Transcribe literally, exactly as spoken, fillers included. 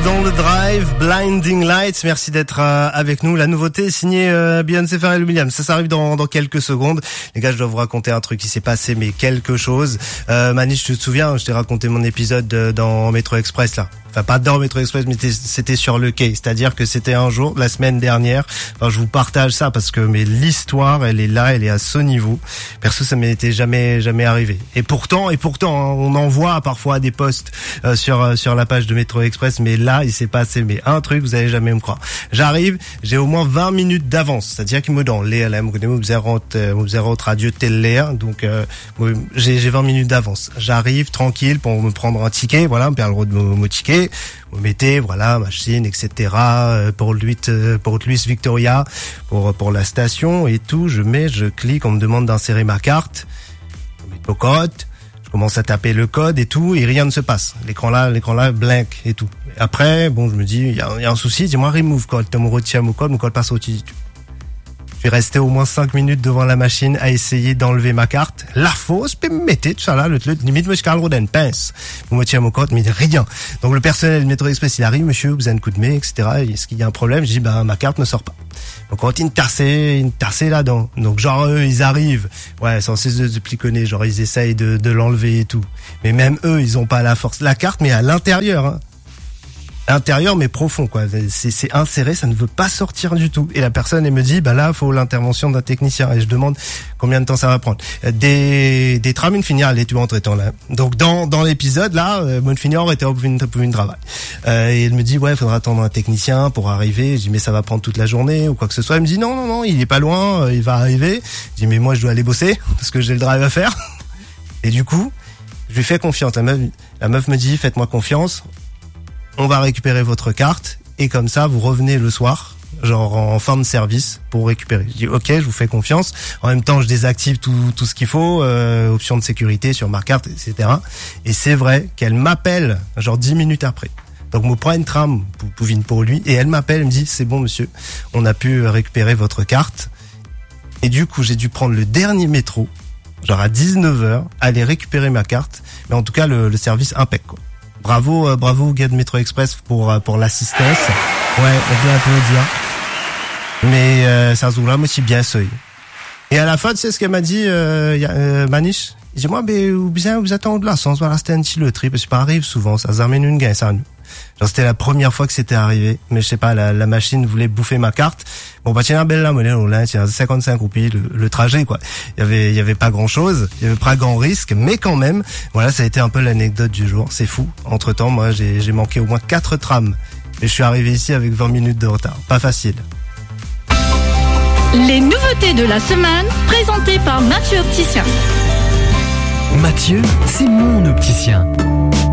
dans le drive, Blinding Lights. Merci d'être euh, avec nous. La nouveauté est signée euh, Beyoncé Pharrell Williams. Ça, ça arrive dans, dans quelques secondes. Les gars, je dois vous raconter un truc qui s'est passé, mais quelque chose. Euh, Manish, tu te souviens, je t'ai raconté mon épisode de, dans Metro Express, là. Enfin, pas dans Metro Express, mais c'était sur le quai. C'est-à-dire que c'était un jour, la semaine dernière. Enfin, je vous partage ça parce que mais l'histoire, elle est là, elle est à ce niveau. Perso, ça m'était jamais, jamais arrivé. Et pourtant, et pourtant, hein, on en voit parfois des posts euh, sur euh, sur la page de Metro Express, mais là, il s'est passé mais un truc, vous allez jamais me croire. J'arrive, j'ai au moins vingt minutes d'avance. C'est-à-dire qu'il me donne les là, me zéro radio télé, donc euh, j'ai j'ai vingt minutes d'avance. J'arrive tranquille pour me prendre un ticket, voilà, me perdre le droit de mon ticket. Vous mettez, voilà, machine, et cetera. Pour Louis, pour Louis Victoria, pour pour la station et tout. Je mets, je clique, on me demande d'insérer ma carte. Je mets le code. Je commence à taper le code et tout, et rien ne se passe. L'écran là, l'écran là, blank et tout. Et après, bon, je me dis, il y a, y a un souci. Dis-moi, remove code. T'as mon retient mon code, mon code passe au dessus. Je suis resté au moins cinq minutes devant la machine à essayer d'enlever ma carte. La fausse, puis me mettez tout ça là, le, le limite, monsieur Carl Roden, pince. Vous me tiens mon code, mais rien. Donc le personnel du Metro Express, il arrive, monsieur, vous avez un coup de main, et cetera. Est-ce qu'il y a un problème? Je dis, ben, ma carte ne sort pas. Donc on continue de tarser, une tarser là-dedans. Donc genre eux, ils arrivent, ouais, sans cesse de pliconner, genre ils essayent de, de l'enlever et tout. Mais même eux, ils ont pas la force. La carte, mais à l'intérieur, hein. Intérieur mais profond quoi, c'est, c'est inséré, ça ne veut pas sortir du tout. Et la personne elle me dit bah là faut l'intervention d'un technicien et je demande combien de temps ça va prendre. Des des trams une finir les tuer entre temps là. Donc dans dans l'épisode là, mon finir était au bout d'une travail. Euh, et elle me dit ouais il faudra attendre un technicien pour arriver. Je dis mais ça va prendre toute la journée ou quoi que ce soit. Elle me dit non non non il est pas loin, il va arriver. Je dis mais moi je dois aller bosser parce que j'ai le drive à faire. Et du coup je lui fais confiance. La meuf la meuf me dit faites-moi confiance. On va récupérer votre carte et comme ça vous revenez le soir, genre en fin de service pour récupérer. Je dis ok, je vous fais confiance. En même temps, je désactive tout tout ce qu'il faut, euh, option de sécurité sur ma carte, et cetera. Et c'est vrai qu'elle m'appelle genre dix minutes après. Donc me prend une tram pour pouvine pour lui et elle m'appelle, elle me dit c'est bon monsieur, on a pu récupérer votre carte. Et du coup j'ai dû prendre le dernier métro, genre à dix-neuf heures, aller récupérer ma carte. Mais en tout cas le, le service impec quoi. Bravo, euh, bravo, gars de Metro Express pour euh, pour l'assistance. Ouais, on peut un peu le dire. Mais euh, ça se roule aussi bien seuil. Et à la fin, tu sais ce qu'elle m'a dit, euh, euh, Manish. Il dit moi, ben vous bien vous attendez là, sans voir rester un petit le trip, parce que ça arrive souvent, ça zamène une gain, ça nous. Genre c'était la première fois que c'était arrivé, mais je sais pas, la, la machine voulait bouffer ma carte. Bon bah tiens, belle la monnaie, là, tiens, cinquante-cinq roupies le, le trajet quoi. Il y avait, il y avait pas grand chose, il y avait pas grand risque, mais quand même, voilà, ça a été un peu l'anecdote du jour. C'est fou. Entre temps, moi, j'ai, j'ai manqué au moins quatre trams, et je suis arrivé ici avec vingt minutes de retard. Pas facile. Les nouveautés de la semaine, présentées par Mathieu Opticien. Mathieu, c'est mon opticien.